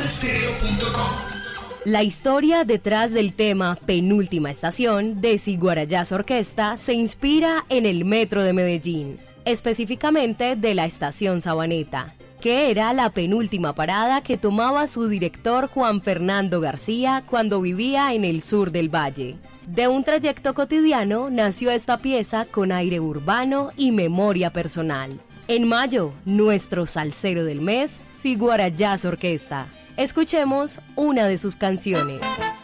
Latina.com. La historia detrás del tema Penúltima Estación de Siguarayás Orquesta se inspira en el metro de Medellín, específicamente de la estación Sabaneta, que era la penúltima parada que tomaba su director Juan Fernando García cuando vivía en el sur del valle. De un trayecto cotidiano nació esta pieza con aire urbano y memoria personal. En mayo, nuestro salsero del mes, Siguarayás Orquesta. Escuchemos una de sus canciones.